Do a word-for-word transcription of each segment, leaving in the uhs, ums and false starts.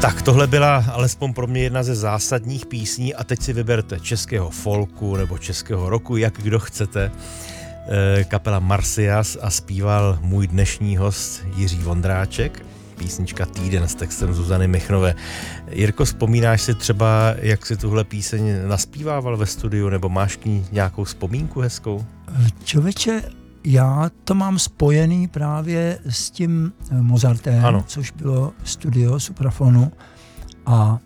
Tak tohle byla alespoň pro mě jedna ze zásadních písní a teď si vyberte českého folku nebo českého rocku, jak kdo chcete. Kapela Marsyas a zpíval můj dnešní host Jiří Vondráček. Písnička Týden s textem Zuzany Michnové. Jirko, vzpomínáš si třeba, jak si tuhle píseň naspívával ve studiu, nebo máš k ní nějakou vzpomínku hezkou? Člověče, já to mám spojený právě s tím Mozartem, ano. Což bylo studio Suprafonu. A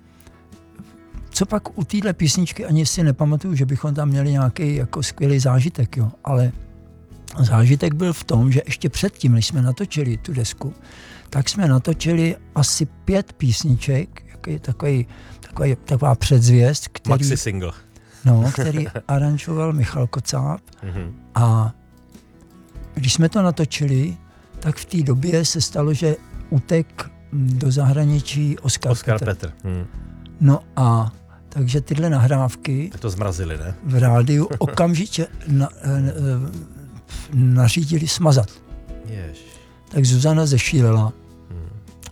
co pak u téhle písničky ani si nepamatuju, že bychom tam měli nějaký jako skvělý zážitek, jo. Ale zážitek byl v tom, že ještě předtím, než jsme natočili tu desku, tak jsme natočili asi pět písniček, jaký, takový, takový, taková předzvěst, který, maxi single. No, který aranžoval Michal Kocáb. Mm-hmm. A když jsme to natočili, tak v té době se stalo, že utek do zahraničí Oskar, Oskar Petr. Petr. Hmm. No a takže tyhle nahrávky tak to zmrazili, ne? V rádiu okamžitě na, na, nařídili smazat. Jež. Tak Zuzana zešílela, hmm.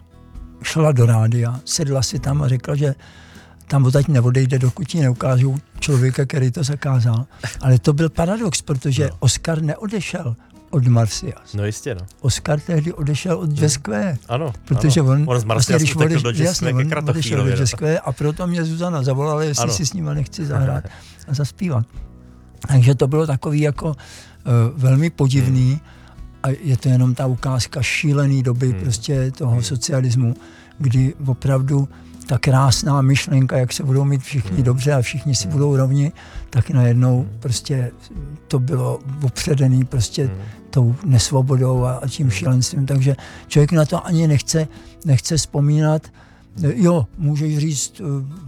šla do rádia, sedla si tam a řekla, že tam odtaď neodejde, dokud jí neukážou člověka, který to zakázal. Ale to byl paradox, protože no. Oskar neodešel od Marsyas. No jistě, no. Oskar tehdy odešel od Jazz Q. Ano, protože ano. on, on z Marsyas vlastně, utekl do Jazz Q ke Kratochvílovi. Jazz Q a proto mě Zuzana zavolala, jestli ano. si s nima nechci zahrát a zaspívat. Takže to bylo takový jako uh, velmi podivný hmm. a je to jenom ta ukázka šílený doby hmm. prostě toho hmm. socialismu, kdy opravdu ta krásná myšlenka, jak se budou mít všichni hmm. dobře a všichni si hmm. budou rovni, tak najednou hmm. prostě to bylo opředený prostě hmm. tou nesvobodou a, a tím hmm. šílenstvím, takže člověk na to ani nechce, nechce vzpomínat. Jo, můžeš říct,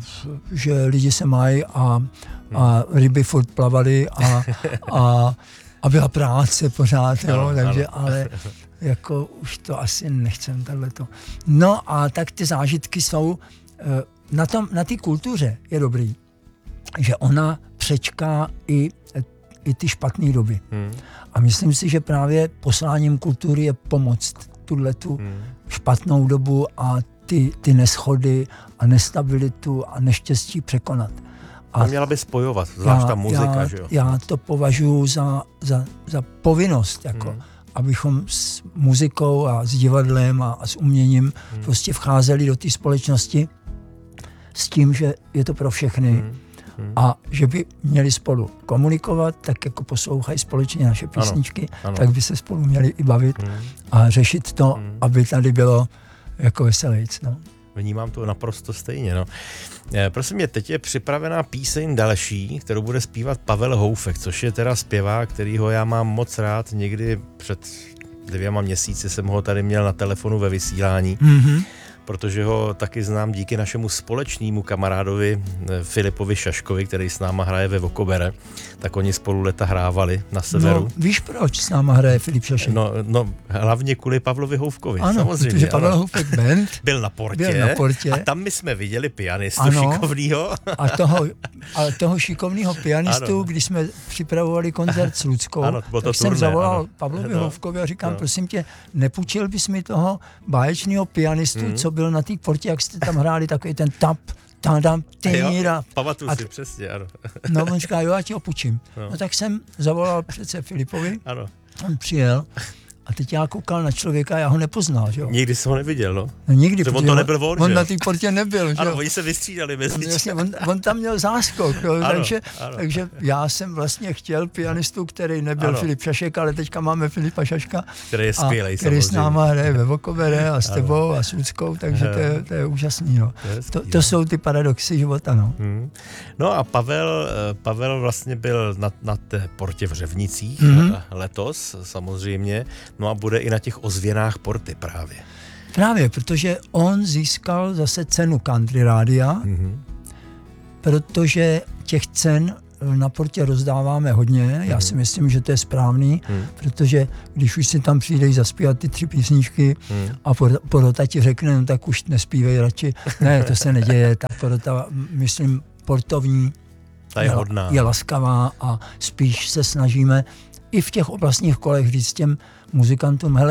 že lidi se mají a, a ryby furt plavaly a, a, a byla práce pořád, jo, ano, takže ano. ale jako už to asi nechcem takhleto. No a tak ty zážitky jsou na tom, na té kultuře je dobrý, že ona přečká i, i ty špatné doby. Hmm. A myslím si, že právě posláním kultury je pomoct tuhletu hmm. špatnou dobu a ty, ty neschody a nestabilitu a neštěstí překonat. A měla by spojovat, zvlášť ta muzika, já, že jo? Já to považuji za, za, za povinnost, jako, hmm. abychom s muzikou a s divadlem a, a s uměním hmm. prostě vcházeli do té společnosti s tím, že je to pro všechny hmm. Hmm. a že by měli spolu komunikovat, tak jako poslouchají společně naše písničky, ano, ano. tak by se spolu měli i bavit hmm. a řešit to, hmm. aby tady bylo jako veselejc, no. Vnímám to naprosto stejně, no. E, prosím mě, teď je připravená píseň další, kterou bude zpívat Pavel Houfek, což je teda zpěvák, kterýho já mám moc rád. Někdy před dvěma měsíci jsem ho tady měl na telefonu ve vysílání, mm-hmm. protože ho taky znám díky našemu společnému kamarádovi Filipovi Šaškovi, který s náma hraje ve Vokobere, tak oni spolu leta hrávali na severu. No, víš proč s náma hraje Filip Šašek? No, no hlavně kvůli Pavlovi Houfkovi, ano, samozřejmě. Protože Pavel Houfek band byl na portě, byl na portě a tam my jsme viděli pianistu ano, šikovnýho. A toho, a toho šikovného pianistu, ano. když jsme připravovali koncert s Luckou, ano, to tak turné, jsem zavolal ano. Pavlovi no. Houfkovi a říkám, no. prosím tě, nepůjčil bys mi toho báječného pianistu, mm. co byl na té portě, jak jste tam hráli takový ten tap, tadam, týra. Pamatuju si, přesně, ano. No, on říká, jo, já ti ho půjčím. No. no tak jsem zavolal přece Filipovi, ano. on přijel a teď já koukal na člověka, já ho nepoznal, že jo. Nikdy jsem ho neviděl, no. No nikdy, on to nebyl on, on na té portě nebyl, že jo. Ano, oni se vystřídali mezi Jasně, on, on tam měl záskok, jo, ano, takže, ano. takže já jsem vlastně chtěl pianistu, který nebyl ano. Filip Šašek, ale teďka máme Filipa Šaška, který je skvělej, který s náma hraje ve Vokobere a s tebou ano. a s Luckou, takže to je, to je úžasný, no. To, to, to jsou ty paradoxy života, no. Hmm. No a Pavel, Pavel vlastně byl na, na té portě v Řevnicích mm-hmm. letos samozřejmě, no a bude i na těch ozvěnách porty právě. Právě, protože on získal zase cenu Country Rádia, mm-hmm. protože těch cen na portě rozdáváme hodně, mm-hmm. já si myslím, že to je správný, mm-hmm. protože když už si tam přijdeš zaspívat ty tři písničky mm-hmm. a porota ti řekne, no tak už nespívej radši, ne, to se neděje, ta porota, myslím, portovní ta je, je hodná. Je laskavá a spíš se snažíme i v těch oblastních kolech říct těm muzikantům, hele,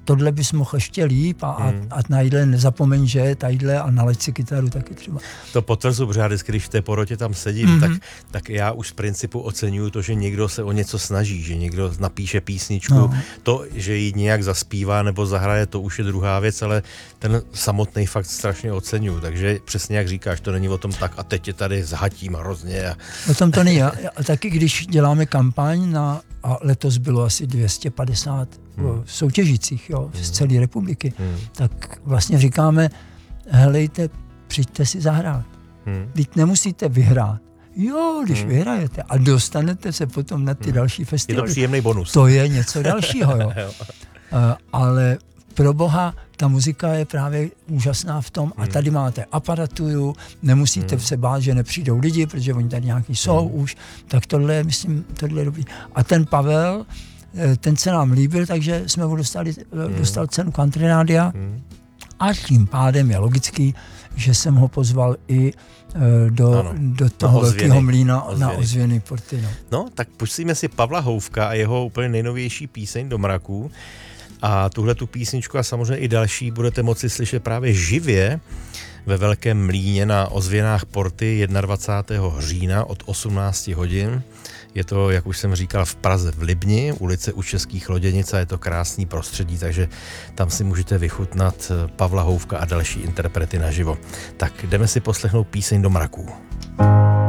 tohle bys mohl ještě líp a, hmm. a, a najdle nezapomeň, že tadyhle a naleď si kytaru taky třeba. To potvrzuji, protože já vždycky, když v té porotě tam sedím, mm-hmm. tak, tak já už z principu oceňuju to, že někdo se o něco snaží, že někdo napíše písničku. No. To, že ji nějak zaspívá nebo zahraje, to už je druhá věc, ale ten samotný fakt strašně oceňuju. Takže přesně jak říkáš, to není o tom tak a teď je tady zhatím hrozně. A... O tom to není. A taky když děláme kampaň na, a letos bylo asi dvě stě padesát hmm. soutěžících, jo, z celé republiky, hmm. tak vlastně říkáme, helejte, přijďte si zahrát. Hmm. Teď nemusíte vyhrát. Jo, když hmm. vyhrajete a dostanete se potom na ty hmm. další festivaly. Je to příjemný bonus. To je něco dalšího, jo. jo. Uh, ale pro boha, ta muzika je právě úžasná v tom, hmm. a tady máte aparaturu, nemusíte hmm. se bát, že nepřijdou lidi, protože oni tady nějaký jsou hmm. už, tak tohle je, myslím, tohle je dobrý. A ten Pavel, ten se nám líbil, takže jsme mu dostali, hmm. dostal cenu Country Rádia hmm. a tím pádem je logický, že jsem ho pozval i do, do toho velkého mlýna na ozvěny porty. No. no, tak pustíme si Pavla Houfka a jeho úplně nejnovější píseň Do mraků. A tuhle tu písničku a samozřejmě i další budete moci slyšet právě živě ve Velkém mlýně na ozvěnách porty dvacátého prvního října od osmnácti hodin. Je to, jak už jsem říkal, v Praze v Libni, ulice u Českých Loděnic a je to krásný prostředí, takže tam si můžete vychutnat Pavla Houfka a další interprety naživo. Tak jdeme si poslechnout píseň Do mraků.